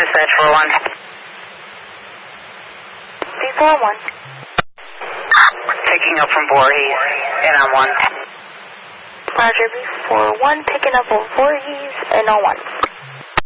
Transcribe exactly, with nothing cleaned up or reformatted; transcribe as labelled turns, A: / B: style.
A: dispatch four one.
B: B four one.
A: Picking up from Voorhees, and on one.
B: Roger, B four one, picking up on Voorhees, and on one.